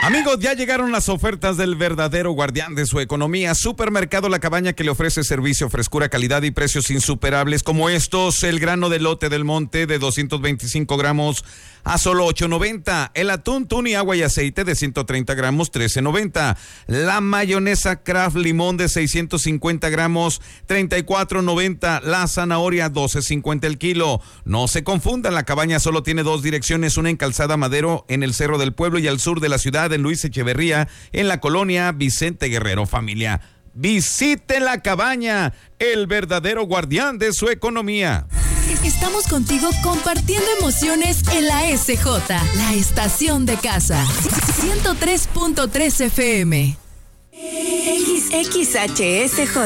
Amigos, ya llegaron las ofertas del verdadero guardián de su economía. Supermercado La Cabaña, que le ofrece servicio, frescura, calidad y precios insuperables como estos. El grano de elote del monte de 225 gramos a solo $8.90. El atún, tuni, agua y aceite de 130 gramos, $13.90. La mayonesa Kraft Limón de 650 gramos, $34.90. La zanahoria, $12.50 el kilo. No se confundan, La Cabaña solo tiene dos direcciones, una en Calzada Madero, en el Cerro del Pueblo, y al sur de la ciudad, en Luis Echeverría, en la colonia Vicente Guerrero. Familia, visite La Cabaña, el verdadero guardián de su economía. Estamos contigo compartiendo emociones en la SJ, la estación de casa. 103.3 FM. XHSJ.